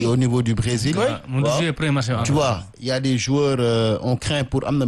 au niveau du Brésil. mu joué premier match. Tu vois, il y a des joueurs on craint pour am na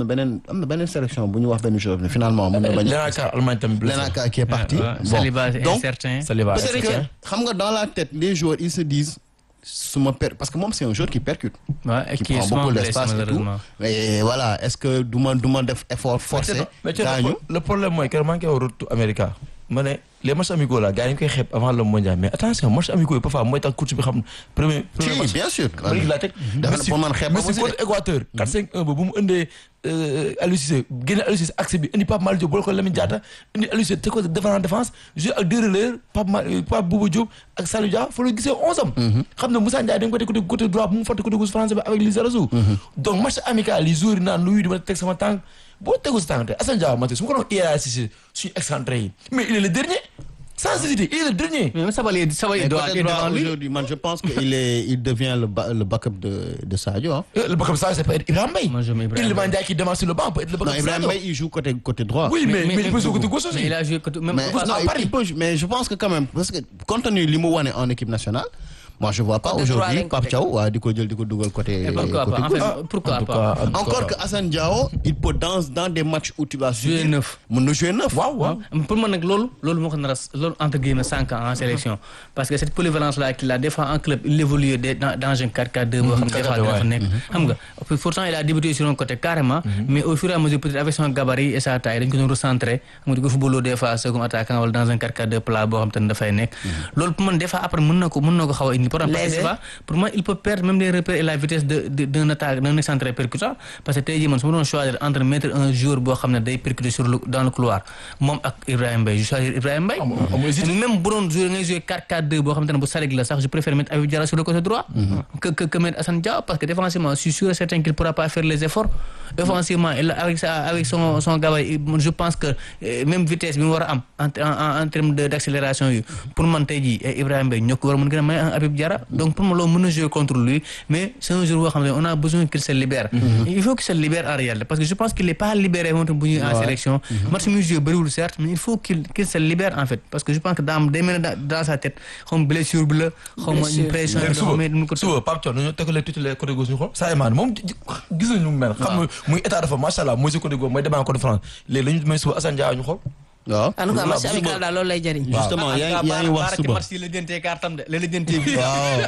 beneen sélection bu ñu wax benn joueur mais finalement mën na bañ Lenaka Allemagne tamit blessé. Lenaka qui est parti. Saliba est donc incertain. Saliba peut-être que xam nga dans la tête les joueurs ils se disent parce que moom c'est un joueur qui percute. Ouais, et qui est prend souvent beaucoup blessé d'espace et tout. malheureusement. Mais voilà, est-ce que du ma def effort forcé. mais gaañu le problème mooy que manqué au retour Amérique ma ne les matchs amicaux là gars yi ñu koy xeeb avant le mondial mais attention matchs amicaux yi parfois mooy tax coach bi xam premier si match bien sûr. Amérique laa teg dafa pour man xeeb Messi contre Équateur 4-5-1 ba bu mu indee Aliou Cissé génne Aliou Cissé axe bi indi Pape Malick Diop boole ko Lamine Diatta indi Aliou Cissé te ko défense joué ak deux relayeurs Pape Bouba Diop ak Salou Dia fa la gisee 11 am xam ne Moussa Ndiaye dañ ko teg côté droit bu mu fàtte côté gauche français bi avec Lizarazu donc match amical yi joueurs yi naan lu di ma teg sama tànk boo tegu sa tànk te Assane Dia Mathieu su ma ko doon hiérarchiser suñu excentré yi mais il est le dernier sans hésiter il est le dernier. Mais Sabaly doit être devant lui. Aujourd'hui, man, je pense qu'il devient le backup de Sadio. Hein. Le backup Sadio, c'est peut être Ibrahima Mbaye. Moi, j'aime Ibrahima Iliman Ndiaye qui démarre sur le banc peut être le backup Non, Ibrahima Mbaye, il joue côté droit. Oui, mais il peut jouer côté gauche aussi. Il a joué côté même Mais, face à Paris. mais je pense que quand même, parce que compte tenu de l'Imowane en équipe nationale, moi je vois pas Côté aujourd'hui droit, Pape Thiaw diko dougal côté Et pourquoi pas? En gauche. fait, pourquoi pas? Encore que Assane Diao, il peut dans des matchs où tu vas Jouer neuf. Mun jouer neuf. Waaw. Pour moi nag loolu moo ko nar a loolu entre guillemets 5 ans en sélection parce que cette polyvalence là qu'il a des fois en club il évolue dans un 4-4-2 boo xam ne des fois dina fa nekk xam nga pourtant il a débuté sur un côté carrément mais au fur et à mesure peut-être avec son gabarit et sa taille dañ ko doon recentrer xam nga di ko footballoo des fois second attaquant wala dans un 4-4-2 plat boo xam te ne dafay nekk loolu pour man des fois après mën na ko xaw a indi parce que des fois pour moi il peut perdre même les repères et la vitesse d'un attaque d'un excentré percutant parce que tey jii man su ma doon choisir entre mettre un joueur boo xam ne day percuter dans le couloir moom ak Ibrahima Mbaye je choisis Ibrahima Mbaye même bu doon jouer ngay jouer 4-4-2 boo xam te ne bu Sadik la sax je préfère mettre Habib Diarra sur le côté droit que mettre Assane Dia parce que défensivement je suis sûr et certain qu'il pourra pas faire les efforts offensivement avec son gabarit je pense que même vitesse bi mu war a am en termes d'accélération yi pour man tey jii Ibrahima Mbaye ñoo ko war a mën gën a may Habib Diarra donc pour moi loolu mën na jouer contre lui mais c'est un joueur boo xam ne on a besoin qu'il se libère il faut qu'il se libère en réalité parce que je pense qu'il est pas libéré moom tam bu ñuy en sélection match muy joué bëriwul certes mais il faut qu'il se libère en fait parce que je pense que day mel ne dans sa tête xaw ma blessure bi la xaw ma une pression suba Pape Thion dañoo tegalee titulaire côté gauche ñu xool Sadio Mané moom gis nañu mu mel xam muy état dafa macha allah mooy si côté gauche mooy débat côté France léegi lañu may suba Assane Dia ñu xool waaw en tout cas match amical daal loolu lay jëriñ. justement yaa ngi wax suba match yi la jëntee kartam de la jëntee bi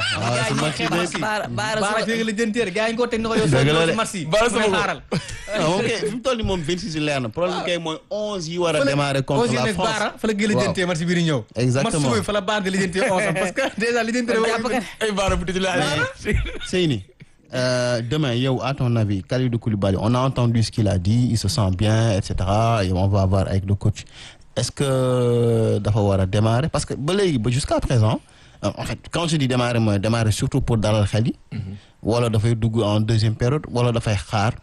baara fi la jëntee gars yi ko teg na ko yow match yi xaaral ok fi mu toll nii moom 26 yi leer na problème kay mooy 11 yi war a démarrer contre la France baara fa la gën a jëntee match bi di ñëw exactement match suba fa la baar di la jëntee 11 parce que déjà li jëntee ay baara bu titulaire Seyni demain, à ton avis, Kalidou Koulibaly, on a entendu ce qu'il a dit, il se sent bien, etc. Et on va voir avec le coach. Est-ce que Dafa démarrer? Parce que jusqu'à présent, en fait, quand je dis démarrer surtout pour Dalal Khali, wala Dafa dugg en deuxième période, wala Dafa xaar,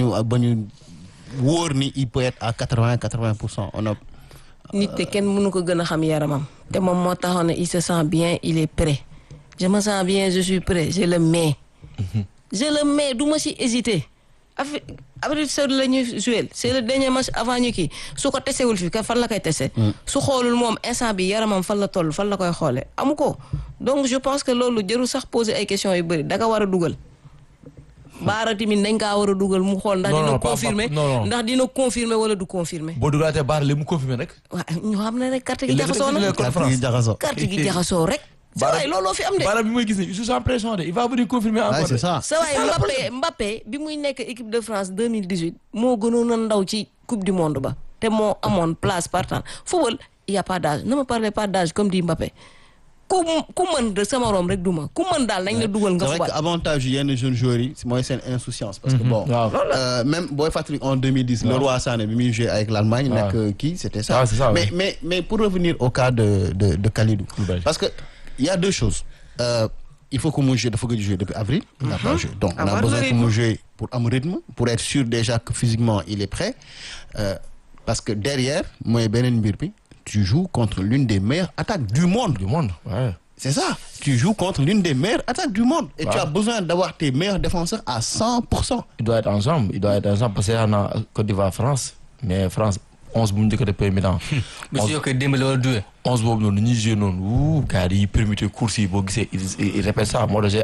il peut être à 80%. On a nit te kenn mënu ko gën a xam yaramam te moom moo taxoon ne il se sent bien, il est prêt. Je me sens bien, je suis prêt, je le mets. Je le mets, du ma si hésiter. Afrique Saoudite la ñuy jouer c'est le dernier match avant ñu kii su ko tesewul fii fan la koy tese. su xoolul moom instant bi yaramam fan la toll fan la koy xoolee amu ko donc je pense que loolu jarul sax poser ay questions yu bëri da nga war a dugal. Baara tamit dañ kaa war a dugal mu xool ndax dina confirmer ndax dina confirmer wala du confirmer. boo dugalaatee Baara li mu confirmer rek. waaw ñu xam ne rek carte gi jaxasoo na carte gi jaxasoo rek. sa waay looloo fi am de. Baara bi muy gis ne il est sous pression de il va venir confirmer encore. c'est ça. sa waay Mbappé bi muy nekk équipe de France 2018 moo gënoon a ndaw ci coupe du monde ba te moo amoon place partant football il y a pas d'âge ne me parlez pas d'âge comme dit Mbappé ku mën de sama morom rek duma ku mën daal nañ la dugal nga c'est vrai que avantage yenn jeunes joueurs yi mooy seen insouciance parce que bon même booy fàttali en 2010 le roi Sané bi muy joué avec l'Allemagne nekk kii c'était ça mais pour revenir au cas de Kalidou parce que il y a deux choses. Il faut que mu joue, dafa jouer depuis avril. Il n'a pas joué. Donc on a besoin que mu joue pour un rythme, pour être sûr déjà que physiquement il est prêt. Parce que derrière, mooy beneen mbir bi, tu joues contre l'une des meilleures attaques du monde. Ouais. C'est ça. Tu joues contre l'une des meilleures attaques du monde. Et tu as besoin d'avoir tes meilleurs défenseurs à 100%. Il doit être ensemble parce qu'il y a Côte d'Ivoire France, mais France 11 bu mu njëkk a def premier mi-temps. bu si yokkee démb la wala duwee. 11 boobu noonu ñuy joué noonu gars yi permettre course yi boo gisee il répète ça moo tax